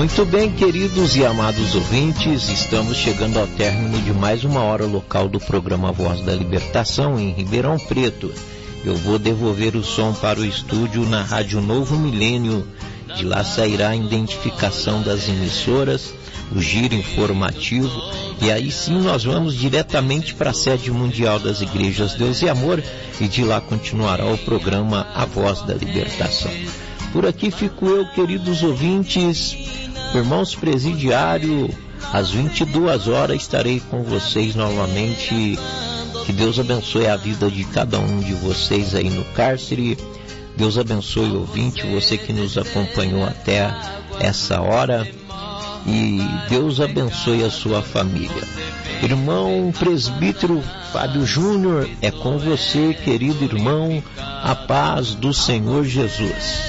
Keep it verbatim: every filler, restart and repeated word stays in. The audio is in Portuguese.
Muito bem, queridos e amados ouvintes, estamos chegando ao término de mais uma hora local do programa Voz da Libertação em Ribeirão Preto. Eu vou devolver o som para o estúdio na Rádio Novo Milênio. De lá sairá a identificação das emissoras, o giro informativo, e aí sim nós vamos diretamente para a sede mundial das Igrejas Deus e Amor, e de lá continuará o programa A Voz da Libertação. Por aqui fico eu, queridos ouvintes, irmãos presidiário, às vinte e duas horas estarei com vocês novamente. Que Deus abençoe a vida de cada um de vocês aí no cárcere. Deus abençoe o ouvinte, você que nos acompanhou até essa hora, e Deus abençoe a sua família. Irmão presbítero Fábio Júnior, é com você, querido irmão, a paz do Senhor Jesus.